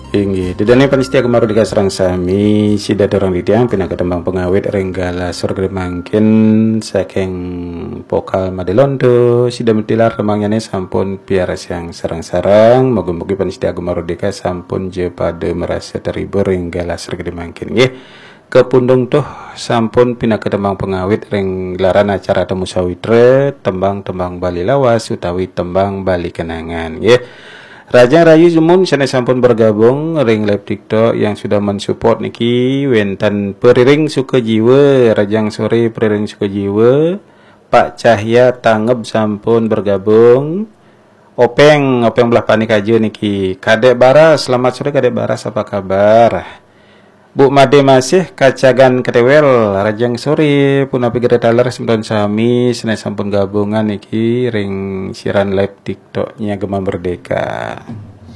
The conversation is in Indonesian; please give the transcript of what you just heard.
Inggih, didane panitia kemaru digasrang sami sida dorong ditiang pinang ketembang pengawit renggala surga mangkin saking pokal Madelondo sida metilar remangnya sampun piara siang sarang-sarang moga-moga panitia kemaru dika sampun je pada merasa terhibur renggala surga mangkin nggih. Kepundung tuh sampun pinang ketembang pengawit renggelaran acara temu sawitra tembang-tembang Bali lawas utawi tembang Bali kenangan nggih. Raja Rayu Jumun sana sampun bergabung ring live TikTok yang sudah mensupport niki Wentan Periring Sukajiwa Rajang Sore Periring Sukajiwa Pak Cahya Tangeb sampun bergabung Openg belah panik aja niki Kadek Baras selamat sore Kadek Baras apa kabar Bu Made masih kacagan ketewel Rajang Sore pun api gede taler sembilan sami sana sampun gabungan niki ring siaran live TikToknya Gema Merdeka.